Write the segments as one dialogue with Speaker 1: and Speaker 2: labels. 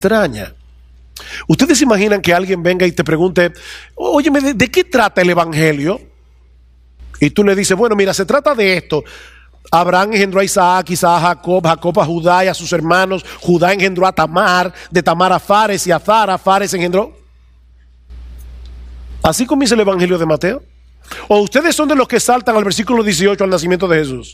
Speaker 1: extraña. Ustedes se imaginan que alguien venga y te pregunte, óyeme, ¿de qué trata el evangelio? Y tú le dices, bueno, mira, se trata de esto. Abraham engendró a Isaac, Isaac a Jacob, Jacob a Judá y a sus hermanos. Judá engendró a Tamar, de Tamar a Fares y a Zara, Fares engendró. ¿Así comienza el evangelio de Mateo? ¿O ustedes son de los que saltan al versículo 18 al nacimiento de Jesús?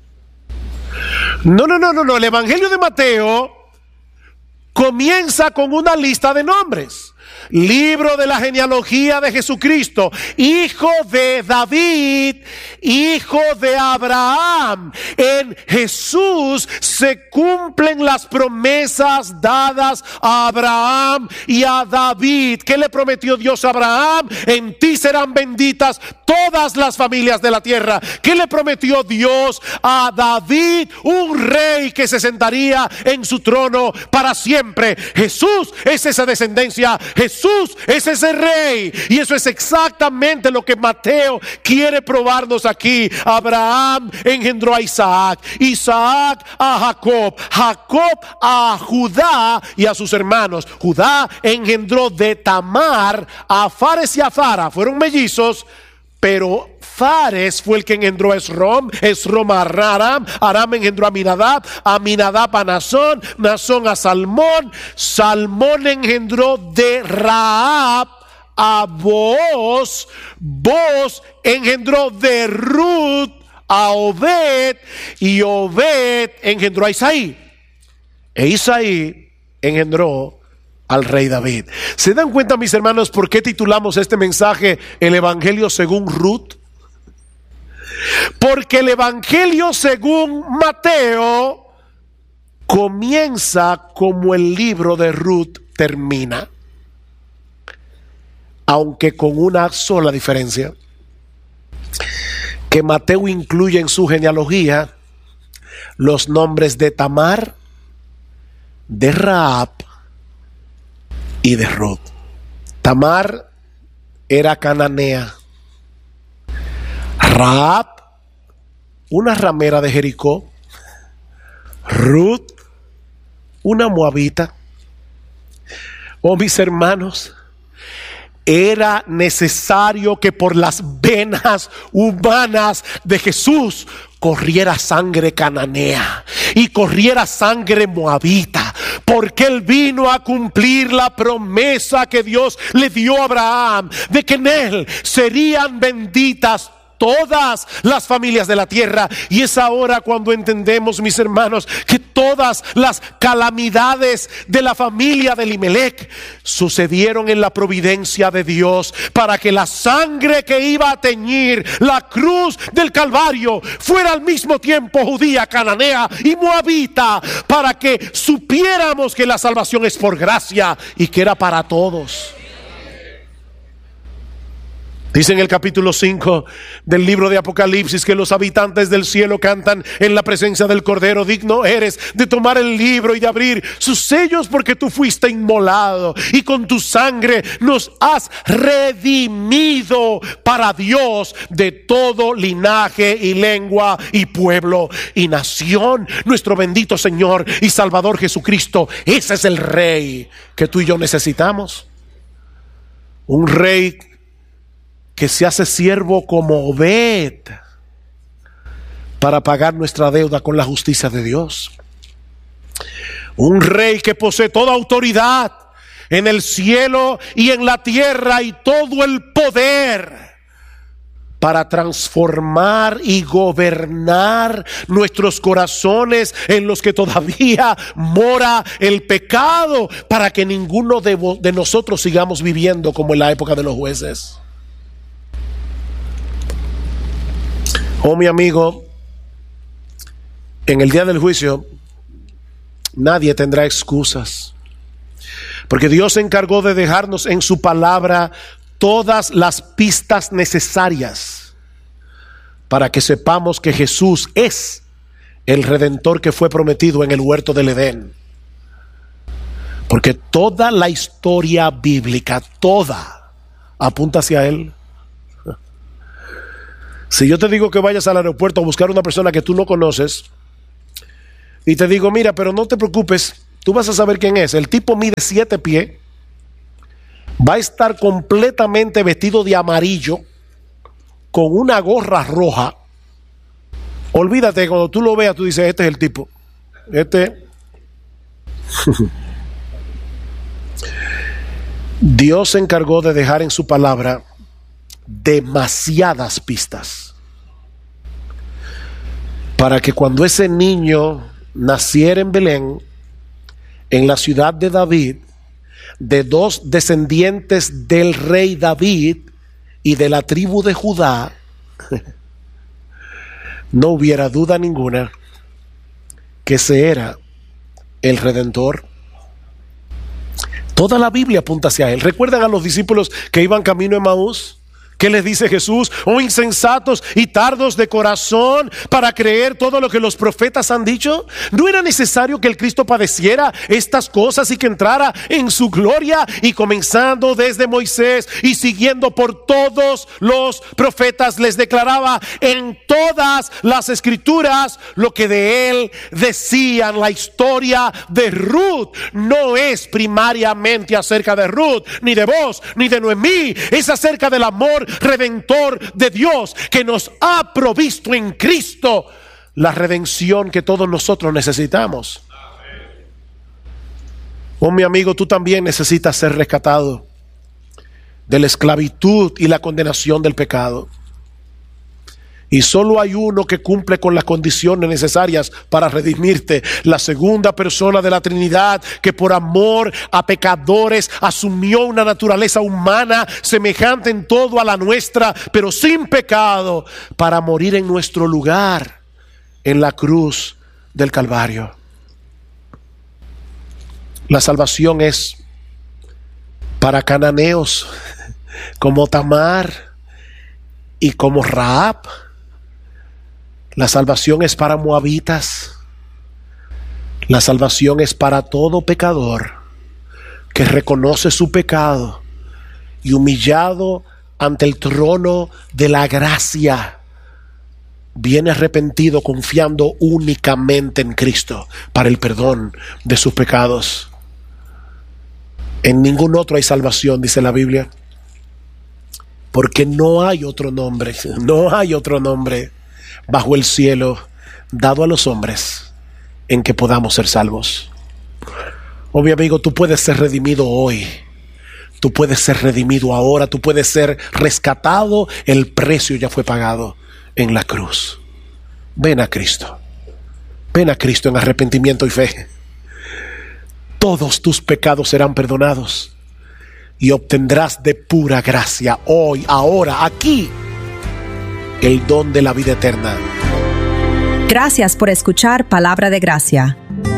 Speaker 1: No. El evangelio de Mateo comienza con una lista de nombres. Libro de la genealogía de Jesucristo, hijo de David, hijo de Abraham. En Jesús se cumplen las promesas dadas a Abraham y a David. ¿Qué le prometió Dios a Abraham? En ti serán benditas todas las familias de la tierra. ¿Qué le prometió Dios a David? Un rey que se sentaría en su trono para siempre. Jesús es esa descendencia. Jesús es ese rey, y eso es exactamente lo que Mateo quiere probarnos aquí. Abraham engendró a Isaac, Isaac a Jacob, Jacob a Judá y a sus hermanos. Judá engendró de Tamar a Fares y a Zara. Fueron mellizos, pero Fares fue el que engendró a Esrom, Esrom a Aram, Aram engendró a Aminadab, Aminadab a Nazón, Nazón a Salmón, Salmón engendró de Rahab a Booz, Booz engendró de Ruth a Obed, y Obed engendró a Isaí, e Isaí engendró al rey David. ¿Se dan cuenta, mis hermanos, por qué titulamos este mensaje el Evangelio según Ruth? Porque el Evangelio según Mateo comienza como el libro de Ruth termina, aunque con una sola diferencia, que Mateo incluye en su genealogía los nombres de Tamar, de Rahab y de Ruth. Tamar era cananea, Rahab una ramera de Jericó, Ruth una moabita. Oh, mis hermanos, era necesario que por las venas humanas de Jesús corriera sangre cananea y corriera sangre moabita, porque Él vino a cumplir la promesa que Dios le dio a Abraham, de que en Él serían benditas todas las familias de la tierra. Y es ahora cuando entendemos, mis hermanos, que todas las calamidades de la familia de Elimelech sucedieron en la providencia de Dios, para que la sangre que iba a teñir la cruz del Calvario fuera al mismo tiempo judía, cananea y moabita, para que supiéramos que la salvación es por gracia y que era para todos. Dice en el capítulo 5 del libro de Apocalipsis que los habitantes del cielo cantan en la presencia del Cordero: digno eres de tomar el libro y de abrir sus sellos, porque tú fuiste inmolado y con tu sangre nos has redimido para Dios de todo linaje y lengua y pueblo y nación. Nuestro bendito Señor y Salvador Jesucristo, ese es el Rey que tú y yo necesitamos. Un Rey que se hace siervo como Obed para pagar nuestra deuda con la justicia de Dios. Un Rey que posee toda autoridad en el cielo y en la tierra y todo el poder para transformar y gobernar nuestros corazones en los que todavía mora el pecado, para que ninguno de nosotros sigamos viviendo como en la época de los jueces. Oh, mi amigo, en el día del juicio nadie tendrá excusas, porque Dios se encargó de dejarnos en su palabra todas las pistas necesarias para que sepamos que Jesús es el Redentor que fue prometido en el huerto del Edén. Porque toda la historia bíblica, toda, apunta hacia Él. Si yo te digo que vayas al aeropuerto a buscar a una persona que tú no conoces y te digo: mira, pero no te preocupes, tú vas a saber quién es. El tipo mide 7 pies, va a estar completamente vestido de amarillo, con una gorra roja. Olvídate, cuando tú lo veas, tú dices, este es el tipo. Dios se encargó de dejar en su palabra demasiadas pistas para que cuando ese niño naciera en Belén, en la ciudad de David, de 2 descendientes del rey David y de la tribu de Judá, no hubiera duda ninguna que ese era el Redentor. Toda la Biblia apunta hacia él. ¿Recuerdan a los discípulos que iban camino a Emaús? ¿Qué les dice Jesús? Oh, insensatos y tardos de corazón para creer todo lo que los profetas han dicho. ¿No era necesario que el Cristo padeciera estas cosas y que entrara en su gloria? Y comenzando desde Moisés y siguiendo por todos los profetas, les declaraba en todas las escrituras lo que de él decían. La historia de Ruth no es primariamente acerca de Ruth, ni de vos, ni de Noemí. Es acerca del amor redentor de Dios que nos ha provisto en Cristo la redención que todos nosotros necesitamos. Oh, mi amigo, tú también necesitas ser rescatado de la esclavitud y la condenación del pecado. Y solo hay uno que cumple con las condiciones necesarias para redimirte: la segunda persona de la Trinidad, que por amor a pecadores asumió una naturaleza humana semejante en todo a la nuestra, pero sin pecado, para morir en nuestro lugar en la cruz del Calvario. La salvación es para cananeos como Tamar y como Rahab. La salvación es para moabitas. La salvación es para todo pecador que reconoce su pecado y, humillado ante el trono de la gracia, viene arrepentido, confiando únicamente en Cristo para el perdón de sus pecados. En ningún otro hay salvación, dice la Biblia, porque no hay otro nombre bajo el cielo dado a los hombres en que podamos ser salvos. Oh, mi amigo, tú puedes ser redimido hoy. Tú puedes ser redimido ahora. Tú puedes ser rescatado. El precio ya fue pagado en la cruz. Ven a Cristo. Ven a Cristo en arrepentimiento y fe. Todos tus pecados serán perdonados y obtendrás de pura gracia hoy, ahora, aquí, el don de la vida eterna.
Speaker 2: Gracias por escuchar Palabra de Gracia.